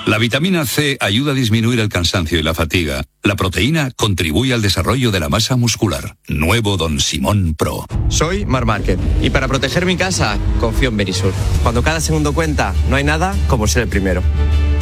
La vitamina C ayuda a disminuir el cansancio y la fatiga. La proteína contribuye al desarrollo de la masa muscular. Nuevo Don Simón Pro. Soy Mar Márquez y para proteger mi casa confío en Berisur. Cuando cada segundo cuenta, no hay nada como ser el primero.